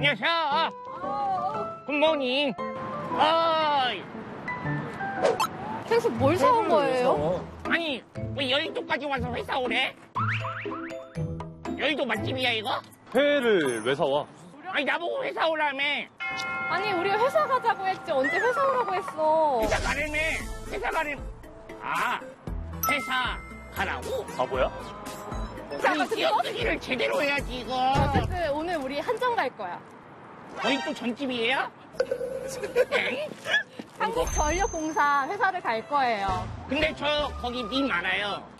안녕하세요. 굿모닝. 어이. 그래서 뭘 사온 거예요? 아니, 왜 여의도까지 와서 회사 오래? 여의도 맛집이야, 이거? 회를 왜 사와? 아니, 나보고 회사 오라며. 아니, 우리 회사 가자고 했지. 언제 회사 오라고 했어? 회사 가라며. 회사 가래. 아, 회사 가라고? 바보야? 아니, 띄어쓰기를 제대로 해야지, 이거. 어쨌든 오늘 우리 한정 갈 거야. 거의 또 전집이에요? 엥? 한국전력공사 회사를 갈 거예요. 근데 저 거기 밈 알아요.